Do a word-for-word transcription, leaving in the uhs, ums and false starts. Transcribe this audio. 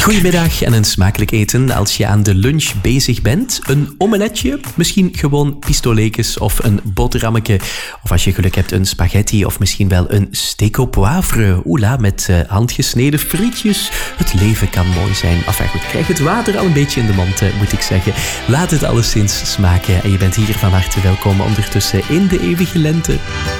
Goedemiddag en een smakelijk eten als je aan de lunch bezig bent. Een omeletje, misschien gewoon pistolekes of een boterhammetje. Of als je geluk hebt een spaghetti of misschien wel een steak au poivre. Oela, met uh, handgesneden frietjes. Het leven kan mooi zijn. Enfin goed, krijg het water al een beetje in de mond, uh, moet ik zeggen. Laat het alleszins smaken en je bent hier van harte welkom ondertussen in de eeuwige lente.